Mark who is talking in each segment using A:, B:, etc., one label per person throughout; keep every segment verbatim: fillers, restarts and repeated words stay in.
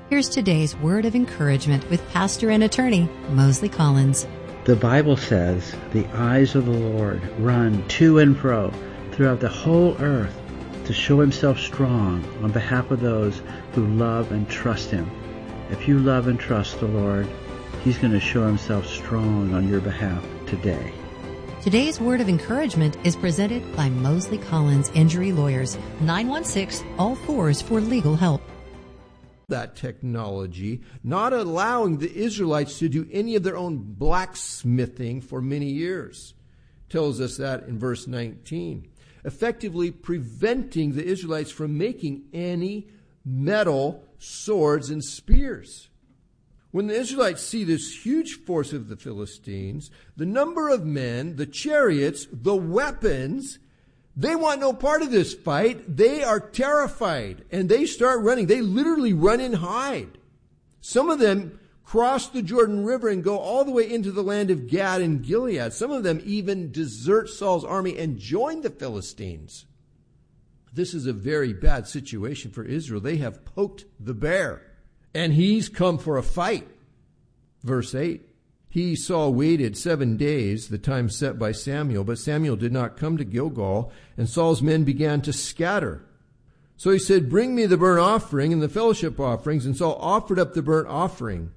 A: Here's today's word of encouragement with pastor and attorney Mosley Collins.
B: The Bible says, the eyes of the Lord run to and fro throughout the whole earth to show himself strong on behalf of those who love and trust him. If you love and trust the Lord, he's going to show himself strong on your behalf today.
A: Today's word of encouragement is presented by Mosley Collins Injury Lawyers, nine one six, all fours for legal help.
C: That technology, not allowing the Israelites to do any of their own blacksmithing for many years. Tells us that in verse nineteen. Effectively preventing the Israelites from making any metal swords and spears. When the Israelites see this huge force of the Philistines, the number of men, the chariots, the weapons, they want no part of this fight. They are terrified and they start running. They literally run and hide. Some of them cross the Jordan River and go all the way into the land of Gad and Gilead. Some of them even desert Saul's army and join the Philistines. This is a very bad situation for Israel. They have poked the bear and he's come for a fight. Verse eight. He, Saul, waited seven days, the time set by Samuel, but Samuel did not come to Gilgal, and Saul's men began to scatter. So he said, bring me the burnt offering and the fellowship offerings, and Saul offered up the burnt offering.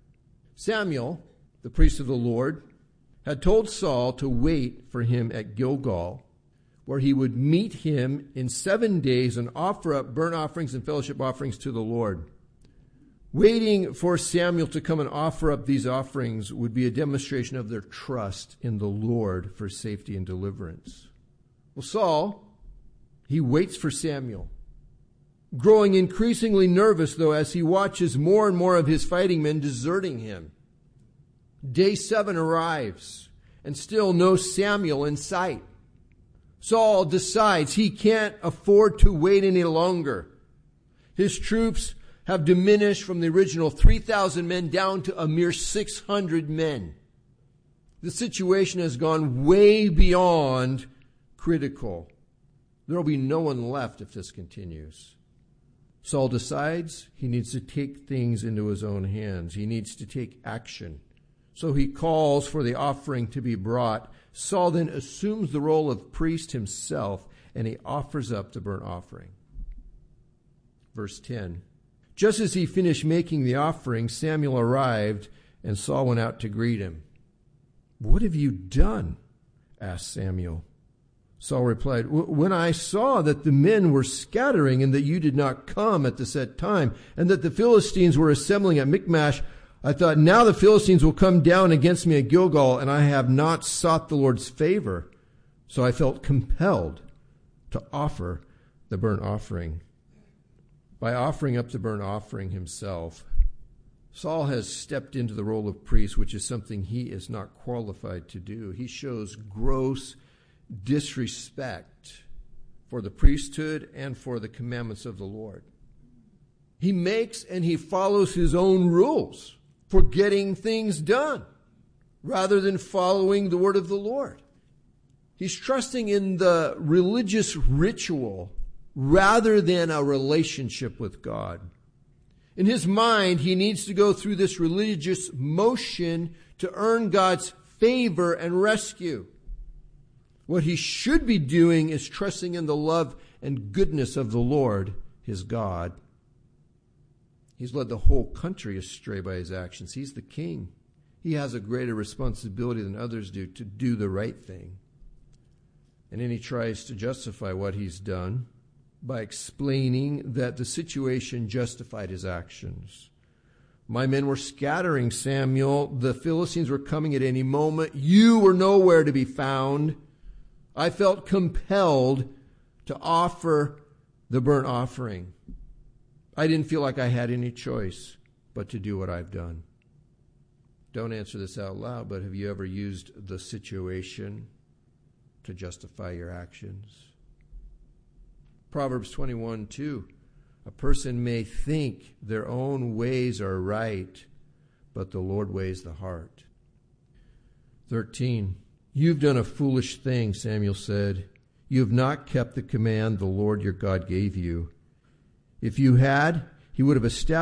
C: Samuel, the priest of the Lord, had told Saul to wait for him at Gilgal, where he would meet him in seven days and offer up burnt offerings and fellowship offerings to the Lord. Waiting for Samuel to come and offer up these offerings would be a demonstration of their trust in the Lord for safety and deliverance. Well, Saul, he waits for Samuel, growing increasingly nervous, though, as he watches more and more of his fighting men deserting him. Day seven arrives, and still no Samuel in sight. Saul decides he can't afford to wait any longer. His troops have diminished from the original three thousand men down to a mere six hundred men. The situation has gone way beyond critical. There will be no one left if this continues. Saul decides he needs to take things into his own hands. He needs to take action. So he calls for the offering to be brought. Saul then assumes the role of priest himself, and he offers up the burnt offering. Verse ten. Just as he finished making the offering, Samuel arrived, and Saul went out to greet him. What have you done? Asked Samuel. Saul replied, when I saw that the men were scattering and that you did not come at the set time, and that the Philistines were assembling at Michmash, I thought, now the Philistines will come down against me at Gilgal, and I have not sought the Lord's favor. So I felt compelled to offer the burnt offering. By offering up the burnt offering himself, Saul has stepped into the role of priest, which is something he is not qualified to do. He shows gross disrespect for the priesthood and for the commandments of the Lord. He makes and he follows his own rules for getting things done rather than following the word of the Lord. He's trusting in the religious ritual rather than a relationship with God. In his mind, he needs to go through this religious motion to earn God's favor and rescue. What he should be doing is trusting in the love and goodness of the Lord, his God. He's led the whole country astray by his actions. He's the king. He has a greater responsibility than others do to do the right thing. And then he tries to justify what he's done by explaining that the situation justified his actions. My men were scattering, Samuel. The Philistines were coming at any moment. You were nowhere to be found. I felt compelled to offer the burnt offering. I didn't feel like I had any choice but to do what I've done. Don't answer this out loud, but have you ever used the situation to justify your actions? Proverbs twenty-one two. A person may think their own ways are right, but the Lord weighs the heart. thirteen. You've done a foolish thing, Samuel said. You have not kept the command the Lord your God gave you. If you had, he would have established